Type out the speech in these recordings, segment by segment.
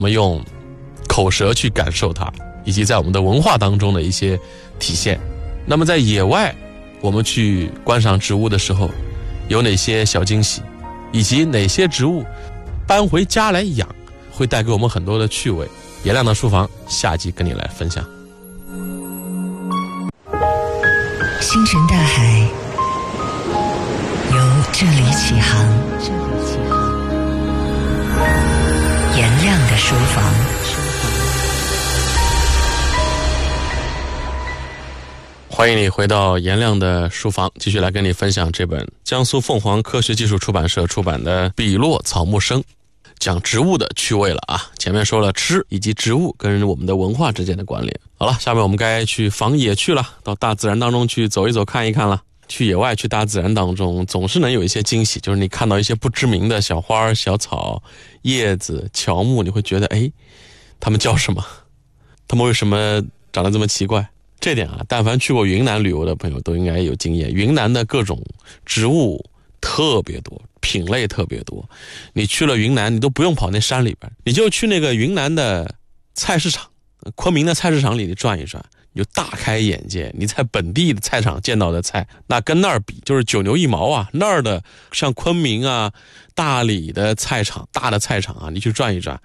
我们用口舌去感受它，以及在我们的文化当中的一些体现。那么在野外我们去观赏植物的时候，有哪些小惊喜，以及哪些植物搬回家来养会带给我们很多的趣味。颜亮的书房下集跟你来分享。 星辰大海由这里起航，颜亮的书房。 欢迎你回到颜亮的书房，继续来跟你分享这本江苏凤凰科学技术出版社出版的《笔落草木生》，讲植物的趣味了啊。前面说了吃以及植物跟我们的文化之间的关联。好了，下面我们该去访野去了，到大自然当中去走一走看一看了。去野外去大自然当中总是能有一些惊喜，就是你看到一些不知名的小花小草叶子乔木，你会觉得它们叫什么，它们为什么长得这么奇怪。这点啊，但凡去过云南旅游的朋友都应该有经验。云南的各种植物特别多，品类特别多。你去了云南，你都不用跑那山里边，你就去那个云南的菜市场，昆明的菜市场里你转一转，你就大开眼界。你在本地的菜场见到的菜，那跟那儿比就是九牛一毛啊。那儿的像昆明啊、大理的菜场，大的菜场啊，你去转一转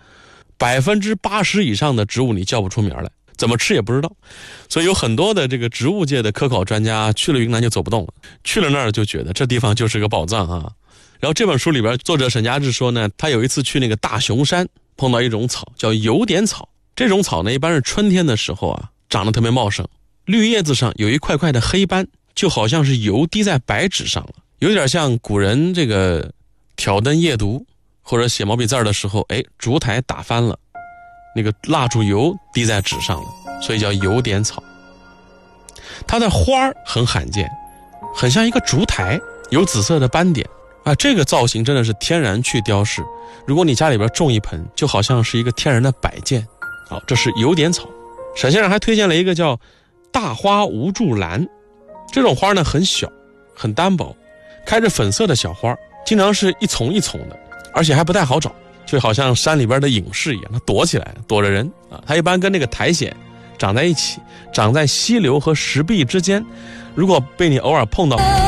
，80%以上的植物你叫不出名来。怎么吃也不知道，所以有很多的这个植物界的科考专家去了云南就走不动了，去了那儿就觉得这地方就是个宝藏啊。然后这本书里边作者沈家志说呢，他有一次去那个大熊山，碰到一种草叫油点草。这种草呢一般是春天的时候啊长得特别茂盛，绿叶子上有一块块的黑斑，就好像是油滴在白纸上了，有点像古人这个挑灯夜读或者写毛笔字的时候，烛台打翻了，那个蜡烛油滴在纸上了，所以叫油点草。它的花很罕见，很像一个烛台，有紫色的斑点啊，这个造型真的是天然去雕饰。如果你家里边种一盆，就好像是一个天然的摆件。好，这是油点草。沈先生还推荐了一个叫大花无柱兰，这种花呢很小，很单薄，开着粉色的小花，经常是一丛一丛的，而且还不太好找，就好像山里边的隐士一样，它躲起来躲着人啊。它一般跟那个苔藓长在一起，长在溪流和石壁之间，如果被你偶尔碰到